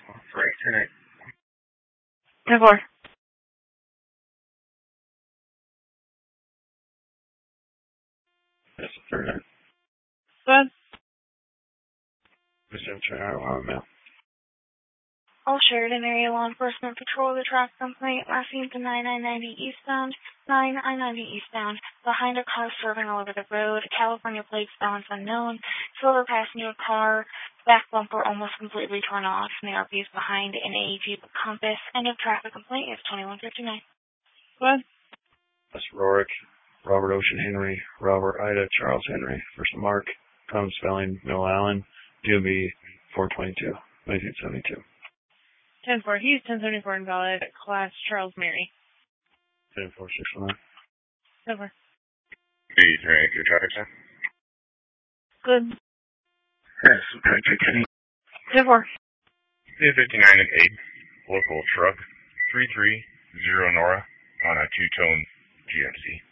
Great, tonight. 10-4. That's the third night. Go ahead. Mr. Turner, mail. All Sheridan area law enforcement patrol the traffic complaint last seen to 9990 eastbound, 9990 eastbound, behind a car swerving all over the road, California plates balance unknown, silver passenger car, back bumper almost completely torn off, and the RP is behind an AEG Compass. End of traffic complaint is 2159. Go ahead. That's Rorick, Robert Ocean Henry, Robert Ida Charles Henry, first Mark, Tom Spelling, Noah Allen, DOB 422, 1972. 10-4. He's 1074 invalid. Class Charles Mary. 10-4-6-1. 10-4. Hey, Frank, your traffic time? Good. Yes, Patrick Kenny. 10-4. 59 and 8, local truck, 330 Nora on a two-tone GMC.